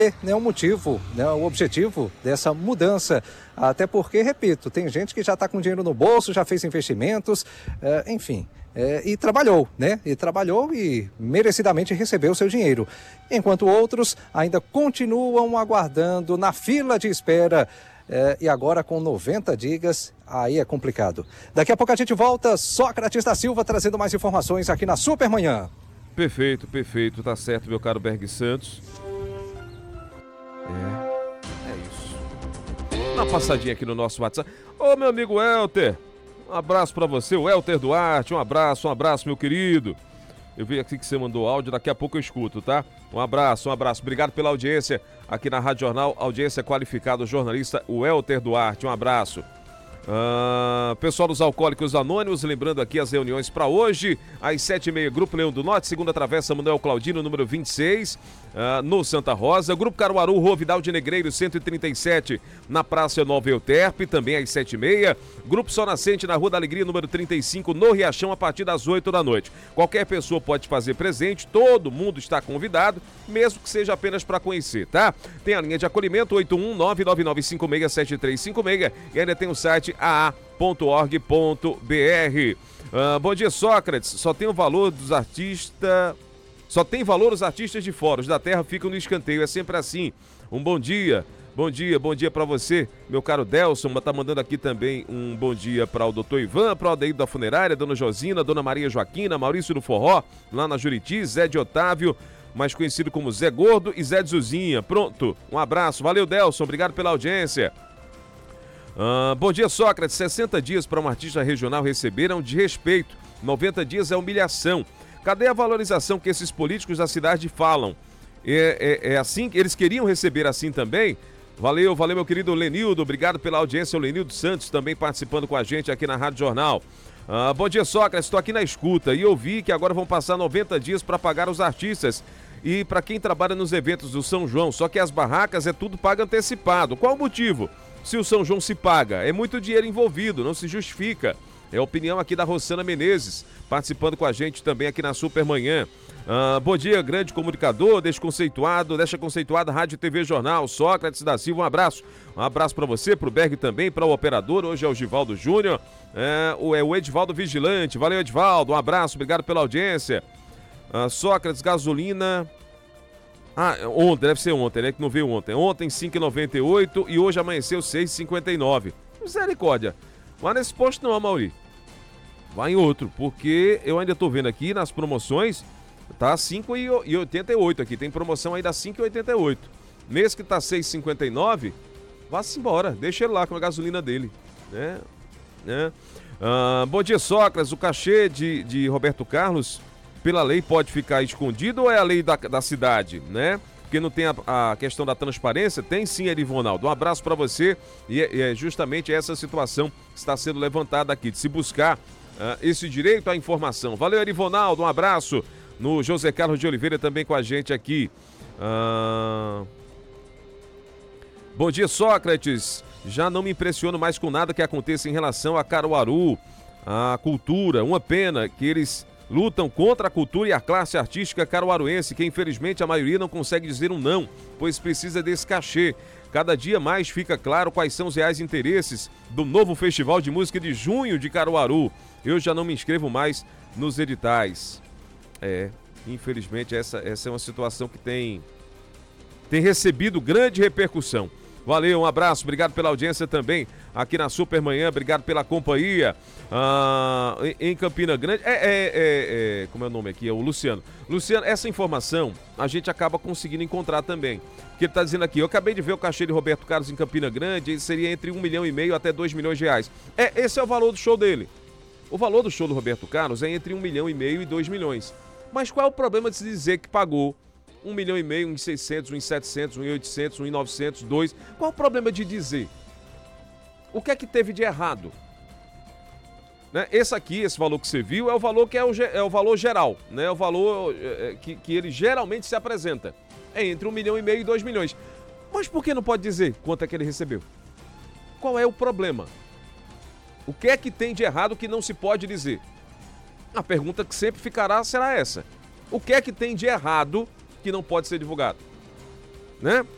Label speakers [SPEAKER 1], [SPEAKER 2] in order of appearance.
[SPEAKER 1] né, o motivo, né, o objetivo dessa mudança. Até porque, repito, tem gente que já está com dinheiro no bolso, já fez investimentos, enfim, e trabalhou, né? E trabalhou e merecidamente recebeu o seu dinheiro. Enquanto outros ainda continuam aguardando na fila de espera. E agora com 90 dias, aí é complicado. Daqui a pouco a gente volta, Sócrates da Silva trazendo mais informações aqui na Supermanhã.
[SPEAKER 2] Perfeito, perfeito, tá certo, meu caro Berg Santos. É isso. Dá uma passadinha aqui no nosso WhatsApp. Ô, meu amigo Welter, um abraço pra você, o Welter Duarte, um abraço, meu querido. Eu vi aqui que você mandou áudio, daqui a pouco eu escuto, tá? Um abraço. Obrigado pela audiência aqui na Rádio Jornal, audiência qualificada, o jornalista Welter Duarte, um abraço. Pessoal dos Alcoólicos Anônimos, lembrando aqui as reuniões para hoje, às 7h30, Grupo Leão do Norte, segunda travessa Manuel Claudino, número 26, no Santa Rosa. Grupo Caruaru, Rua Vidal de Negreiros, 137, na Praça Nova Euterpe, também às 7h30. Grupo Sol Nascente, na Rua da Alegria, número 35, no Riachão, a partir das 8 da noite. Qualquer pessoa pode fazer presente, todo mundo está convidado, mesmo que seja apenas para conhecer, tá? Tem a linha de acolhimento 81999567356 e ainda tem o site aa.org.br. Bom dia, Sócrates. Só tem valor os artistas de fora. Os da terra ficam no escanteio. É sempre assim. Um bom dia. Bom dia para você, meu caro Delson. Tá mandando aqui também um bom dia para o doutor Ivan, para o Aldeído da Funerária, Dona Josina, Dona Maria Joaquina, Maurício do Forró, lá na Juriti, Zé de Otávio, mais conhecido como Zé Gordo, e Zé de Zuzinha. Pronto, um abraço. Valeu, Delson. Obrigado pela audiência. Bom dia, Sócrates. 60 dias para um artista regional receber é um desrespeito. 90 dias é humilhação. Cadê a valorização que esses políticos da cidade falam? É assim que eles queriam receber assim também? Valeu, meu querido Lenildo. Obrigado pela audiência. O Lenildo Santos também participando com a gente aqui na Rádio Jornal. Bom dia, Sócrates. Estou aqui na escuta e eu vi que agora vão passar 90 dias para pagar os artistas e para quem trabalha nos eventos do São João. Só que as barracas é tudo pago antecipado. Qual o motivo? Se o São João se paga, é muito dinheiro envolvido, não se justifica. É a opinião aqui da Rossana Menezes, participando com a gente também aqui na Supermanhã. Bom dia, grande comunicador, deixa conceituada Rádio TV Jornal, Sócrates da Silva, um abraço. Um abraço para você, pro Berg também, para o operador, hoje é o Givaldo Júnior, o Edivaldo Vigilante. Valeu, Edivaldo, um abraço, obrigado pela audiência. Sócrates, gasolina... ontem, deve ser ontem, né? Que não veio ontem. Ontem, 5,98 e hoje amanheceu 6,59. Misericórdia. Vai nesse posto não, Mauri. Vai em outro, porque eu ainda tô vendo aqui nas promoções, tá 5,88 aqui. Tem promoção aí da 5,88. Nesse que tá 6,59, vá-se embora. Deixa ele lá com a gasolina dele, né? Bom dia, Sócrates. O cachê de Roberto Carlos, pela lei, pode ficar escondido ou é a lei da cidade, né? Porque não tem a questão da transparência? Tem sim, Erivonaldo. Um abraço para você e é justamente essa situação que está sendo levantada aqui, de se buscar esse direito à informação. Valeu, Erivonaldo, um abraço. No José Carlos de Oliveira também com a gente aqui. Bom dia, Sócrates. Já não me impressiono mais com nada que aconteça em relação a Caruaru, a cultura. Uma pena que eles lutam contra a cultura e a classe artística caruaruense, que infelizmente a maioria não consegue dizer um não, pois precisa desse cachê. Cada dia mais fica claro quais são os reais interesses do novo Festival de Música de junho de Caruaru. Eu já não me inscrevo mais nos editais. Infelizmente essa é uma situação que tem recebido grande repercussão. Valeu, um abraço, obrigado pela audiência também aqui na Supermanhã, obrigado pela companhia. Em Campina Grande, como é o nome aqui? É o Luciano. Luciano, essa informação a gente acaba conseguindo encontrar também. Porque ele está dizendo aqui, eu acabei de ver o cachê de Roberto Carlos em Campina Grande, seria entre 1,5 milhão até 2 milhões de reais. Esse é o valor do show dele. O valor do show do Roberto Carlos é entre 1,5 milhão e 2 milhões. Mas qual é o problema de se dizer que pagou 1,5 milhão, 1,600, 1,700, 1,800, 1,900, 2? Qual é o problema de dizer? O que é que teve de errado? Né? Esse valor que você viu é o valor que é o valor geral, né? É o valor que ele geralmente se apresenta. É entre 1,5 milhão e 2 milhões. Mas por que não pode dizer quanto é que ele recebeu? Qual é o problema? O que é que tem de errado que não se pode dizer? A pergunta que sempre ficará será essa. O que é que tem de errado que não pode ser divulgado? Né?